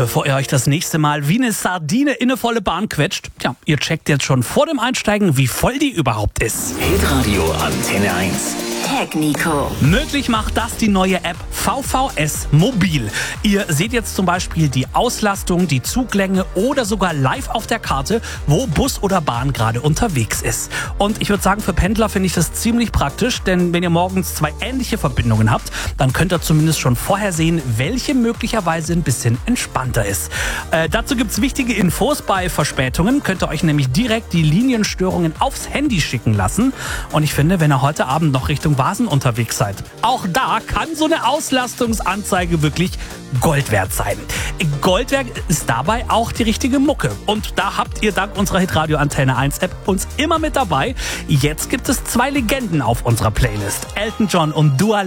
Bevor ihr euch das nächste Mal wie eine Sardine in eine volle Bahn quetscht, ihr checkt jetzt schon vor dem Einsteigen, wie voll die überhaupt ist. Hitradio Antenne 1. Tag Nico. Möglich macht das die neue App VVS Mobil. Ihr seht jetzt zum Beispiel die Auslastung, die Zuglänge oder sogar live auf der Karte, wo Bus oder Bahn gerade unterwegs ist. Und ich würde sagen, für Pendler finde ich das ziemlich praktisch, denn wenn ihr morgens zwei ähnliche Verbindungen habt, dann könnt ihr zumindest schon vorher sehen, welche möglicherweise ein bisschen entspannter ist. Dazu gibt's wichtige Infos. Bei Verspätungen könnt ihr euch nämlich direkt die Linienstörungen aufs Handy schicken lassen. Und ich finde, wenn ihr heute Abend noch Richtung Vasen unterwegs seid, auch da kann so eine Auslastungsanzeige wirklich Gold wert sein. Gold wert ist dabei auch die richtige Mucke. Und da habt ihr dank unserer Hitradio Antenne 1 App uns immer mit dabei. Jetzt gibt es zwei Legenden auf unserer Playlist. Elton John und Dua